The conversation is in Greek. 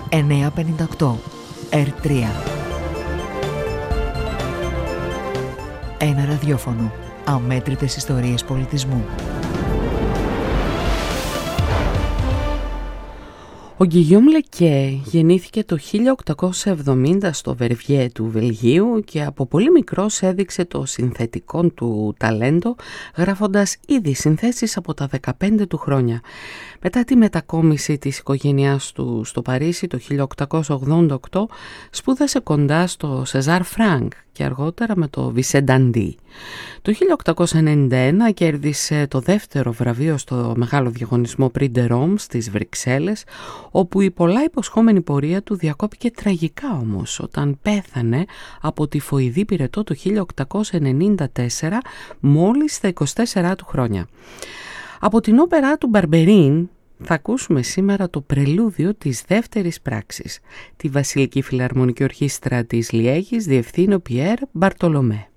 958 R3. Ένα ραδιόφωνο. Αμέτρητες ιστορίες πολιτισμού. Ο Γκυγιόμ Λεκέ γεννήθηκε το 1870 στο Βερβιέ του Βελγίου και από πολύ μικρός έδειξε το συνθετικό του ταλέντο, γράφοντας ήδη συνθέσεις από τα 15 του χρόνια. Μετά τη μετακόμιση της οικογένειάς του στο Παρίσι το 1888 σπούδασε κοντά στο Σεζάρ Φρανκ και αργότερα με το Βισενταντί. Το 1891 κέρδισε το δεύτερο βραβείο στο μεγάλο διαγωνισμό Prix de Rome στις Βρυξέλλες, όπου η πολλά υποσχόμενη πορεία του διακόπηκε τραγικά όμως όταν πέθανε από τυφοειδή πυρετό το 1894 μόλις στα 24 του χρόνια. Από την όπερα του Μπαρμπερίν θα ακούσουμε σήμερα το πρελούδιο της δεύτερης πράξης. Τη Βασιλική Φιλαρμονική Ορχήστρα της Λιέγης διευθύνει ο Πιέρ Μπαρτολομέ.